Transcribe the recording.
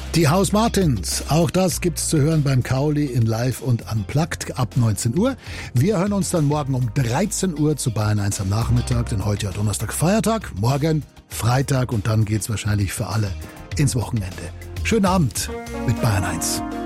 Die House Martins, auch das gibt's zu hören beim Kauli in Live und Unplugged ab 19 Uhr. Wir hören uns dann morgen um 13 Uhr zu Bayern 1 am Nachmittag, denn heute ja Donnerstag Feiertag, morgen Freitag und dann geht's wahrscheinlich für alle ins Wochenende. Schönen Abend mit Bayern 1.